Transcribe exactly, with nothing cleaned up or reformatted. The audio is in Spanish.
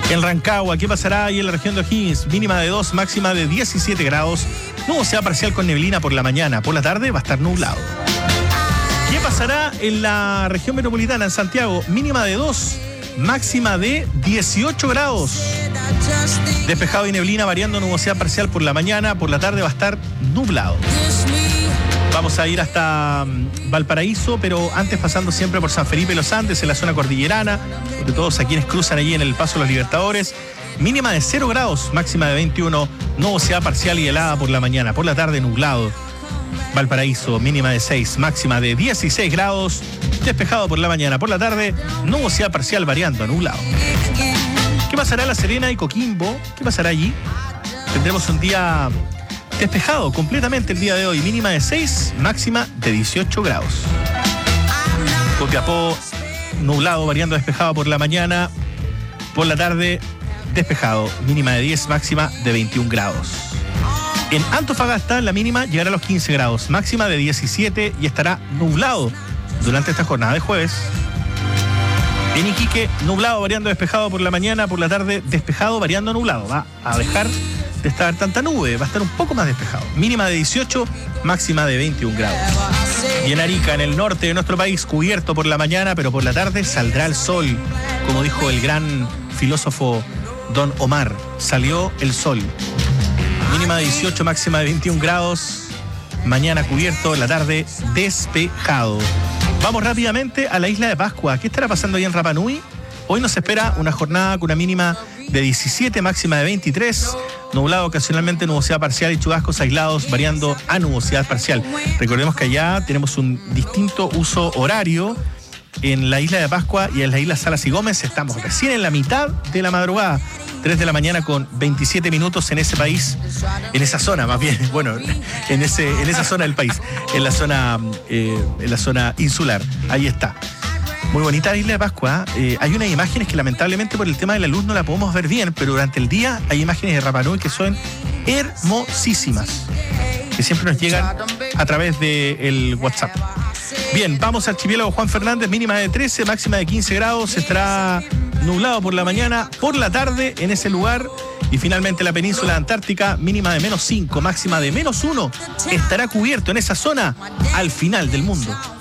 En Rancagua, ¿qué pasará ahí en la región de O'Higgins? Mínima de dos, máxima de diecisiete grados. Nubosidad parcial con neblina por la mañana. Por la tarde va a estar nublado. ¿Qué pasará en la región metropolitana, en Santiago? Mínima de dos, máxima de dieciocho grados. Despejado y neblina, variando nubosidad parcial por la mañana. Por la tarde va a estar nublado. Vamos a ir hasta Valparaíso, pero antes pasando siempre por San Felipe de los Andes, en la zona cordillerana, porque todos a quienes cruzan allí en el Paso de los Libertadores. Mínima de cero grados, máxima de veintiuno, nubosidad parcial y helada por la mañana. Por la tarde, nublado. Valparaíso, mínima de seis, máxima de dieciséis grados. Despejado por la mañana. Por la tarde, nubosidad parcial variando a nublado. ¿Qué pasará en La Serena y Coquimbo? ¿Qué pasará allí? Tendremos un día despejado completamente el día de hoy. Mínima de seis, máxima de dieciocho grados. Copiapó, nublado, variando despejado por la mañana. Por la tarde, despejado. Mínima de diez, máxima de veintiún grados. En Antofagasta, la mínima llegará a los quince grados. Máxima de diecisiete y estará nublado durante esta jornada de jueves. En Iquique, nublado, variando despejado por la mañana. Por la tarde, despejado, variando nublado. Va a dejar de estar tanta nube, va a estar un poco más despejado. Mínima de dieciocho, máxima de veintiún grados. Y en Arica, en el norte de nuestro país, cubierto por la mañana, pero por la tarde saldrá el sol. Como dijo el gran filósofo Don Omar, salió el sol. Mínima de dieciocho, máxima de veintiún grados. Mañana cubierto, la tarde despejado. Vamos rápidamente a la isla de Pascua. ¿Qué estará pasando ahí en Rapa Nui? Hoy nos espera una jornada con una mínima de diecisiete, máxima de veintitrés. Nublado, ocasionalmente nubosidad parcial y chubascos aislados, variando a nubosidad parcial. Recordemos que allá tenemos un distinto uso horario. En la isla de Pascua y en la isla Salas y Gómez estamos recién en la mitad de la madrugada. tres de la mañana con veintisiete minutos en ese país, en esa zona más bien, bueno, en ese en esa zona del país, en la zona eh, en la zona insular. Ahí está. Muy bonita la isla de Pascua. Eh, hay unas imágenes que lamentablemente por el tema de la luz no la podemos ver bien, pero durante el día hay imágenes de Rapa Nui que son hermosísimas, que siempre nos llegan a través del WhatsApp. Bien, vamos al archipiélago Juan Fernández, mínima de trece, máxima de quince grados, estará nublado por la mañana, por la tarde en ese lugar. Y finalmente la península antártica, mínima de menos cinco, máxima de menos uno, estará cubierto en esa zona al final del mundo.